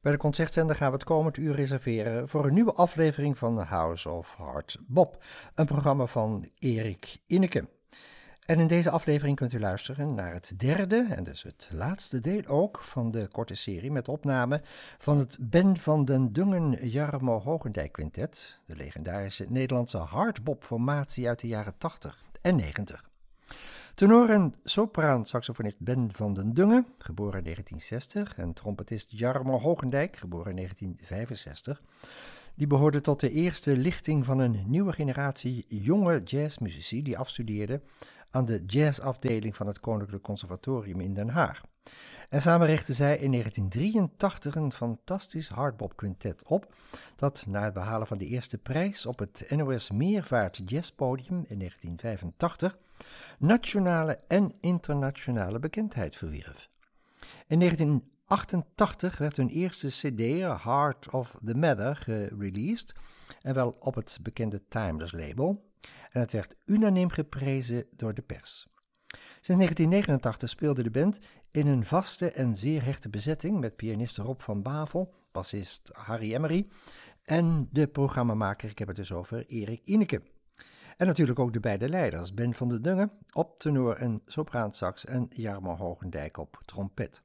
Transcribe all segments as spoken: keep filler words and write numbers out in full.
Bij de Concertzender gaan we het komend uur reserveren voor een nieuwe aflevering van House of Hard Bop, een programma van Erik Inneke. En in deze aflevering kunt u luisteren naar het derde, en dus het laatste deel ook, van de korte serie met opname van het Ben van den Dungen Jarmo Hogendijk Quintet, de legendarische Nederlandse hardbop-formatie uit de jaren tachtig en negentig. Tenor en sopraan-saxofonist Ben van den Dungen, geboren in negentien zestig, en trompetist Jarmo Hogendijk, geboren in negentien vijfenzestig, die behoorden tot de eerste lichting van een nieuwe generatie jonge jazzmuzici die afstudeerden aan de jazzafdeling van het Koninklijk Conservatorium in Den Haag. En samen richtten zij in negentien drieëntachtig een fantastisch hardbop quintet op, dat na het behalen van de eerste prijs op het N O S Meervaart Jazzpodium in negentien vijfentachtig nationale en internationale bekendheid verwierf. In negentien achtentachtig werd hun eerste cd, Heart of the Matter, gereleased, en wel op het bekende Timeless label, en het werd unaniem geprezen door de pers. Sinds negentien negenentachtig speelde de band in een vaste en zeer hechte bezetting met pianist Rob van Bavel, bassist Harry Emery en de programmamaker, ik heb het dus over Erik Inneke. En natuurlijk ook de beide leiders, Ben van den Dungen op tenor en sopraansax en Jarmo Hogendijk op trompet.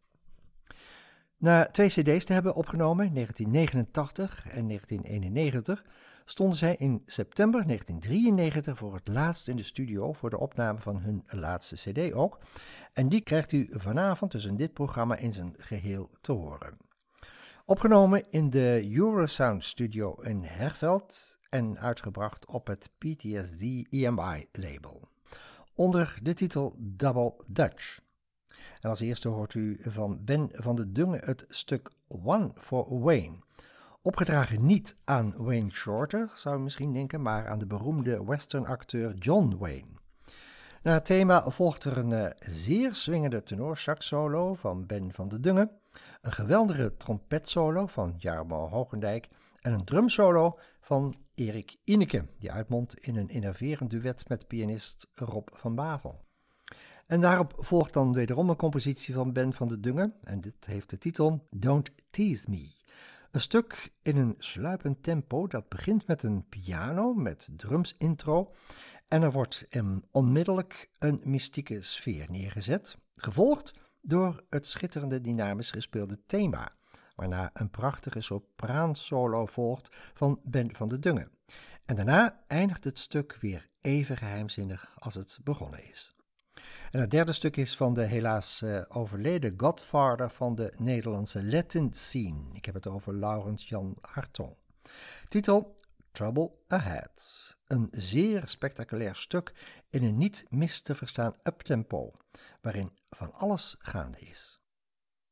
Na twee cd's te hebben opgenomen, in negentien negenentachtig en negentien eenennegentig, stonden zij in september negentien drieënnegentig voor het laatst in de studio voor de opname van hun laatste cd ook. En die krijgt u vanavond dus in dit programma in zijn geheel te horen. Opgenomen in de Eurosound Studio in Herveld en uitgebracht op het P T S D E M I label, onder de titel Double Dutch. En als eerste hoort u van Ben van den Dungen het stuk One for Wayne. Opgedragen niet aan Wayne Shorter, zou je misschien denken, maar aan de beroemde westernacteur John Wayne. Na het thema volgt er een uh, zeer swingende tenorsax-solo van Ben van den Dungen, een geweldige trompetsolo van Jarmo Hogendijk en een drumsolo van Erik Inneke, die uitmondt in een innoverend duet met pianist Rob van Bavel. En daarop volgt dan wederom een compositie van Ben van den Dungen, en dit heeft de titel Don't Tease Me. Een stuk in een sluipend tempo dat begint met een piano met drums intro en er wordt um, onmiddellijk een mystieke sfeer neergezet, gevolgd door het schitterende dynamisch gespeelde thema, waarna een prachtige sopraansolo volgt van Ben van den Dungen. En daarna eindigt het stuk weer even geheimzinnig als het begonnen is. En het derde stuk is van de helaas uh, overleden godfather van de Nederlandse Latin scene. Ik heb het over Laurens Jan Hartong. Titel Trouble Ahead. Een zeer spectaculair stuk in een niet mis te verstaan uptempo, waarin van alles gaande is.